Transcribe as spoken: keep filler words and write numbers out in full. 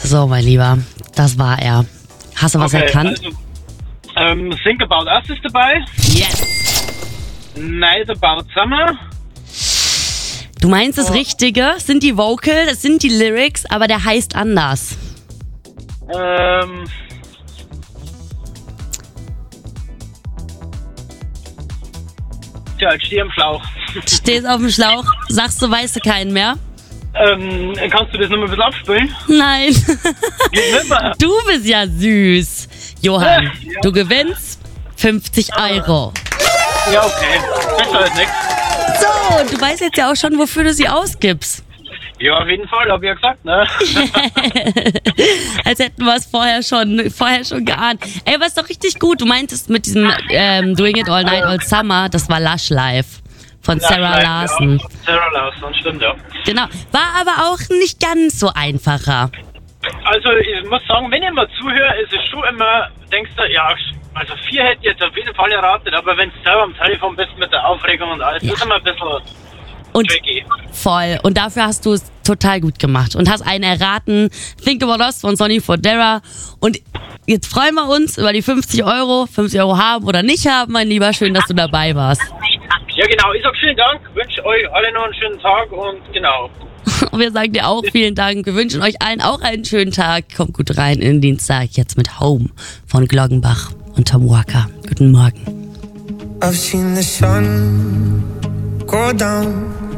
So, mein Lieber, das war er. Hast du was Okay, erkannt? Also, ähm, Think About Us ist dabei. Yes. Night About Summer. Du meinst das Oh. Richtige, es sind die Vocal, das sind die Lyrics, aber der heißt anders. Ähm... Tja, ich stehe im Schlauch. Stehst auf dem Schlauch, sagst du, weißt du keinen mehr? Ähm, kannst du das nochmal ein bisschen abspielen? Nein. Geht nicht mehr. Du bist ja süß. Johann, Ja. du gewinnst fünfzig Euro. Ja, okay. Besser als nichts. So, du weißt jetzt ja auch schon, wofür du sie ausgibst. Ja, auf jeden Fall, hab ich ja gesagt, ne? Als hätten wir es vorher schon, vorher schon geahnt. Ey, aber ist doch richtig gut. Du meintest mit diesem ähm, Doing It All Night All Summer, das war Lush Life von Sarah Ja, Larson. Ja. Sarah Larson, stimmt, ja. Genau. War aber auch nicht ganz so einfacher. Also, ich muss sagen, wenn ich mal zuhöre, ist es schon immer, denkst du, ja, also vier hätte ich jetzt auf jeden Fall erratet, aber wenn du selber am Telefon bist mit der Aufregung und alles, Ja. ist immer ein bisschen Und tricky. voll. Und dafür hast du es total gut gemacht und hast einen erraten. Think About Us von Sonny Fodera. Und jetzt freuen wir uns über die fünfzig Euro. fünfzig Euro haben oder nicht haben, mein Lieber. Schön, dass du dabei warst. Ja, genau. Ich sag vielen Dank, wünsche euch alle noch einen schönen Tag und genau. Und wir sagen dir auch vielen Dank. Wir wünschen euch allen auch einen schönen Tag. Kommt gut rein in den Dienstag. Jetzt mit Home von Gloggenbach und Tom Walker. Guten Morgen. I've seen the sun go down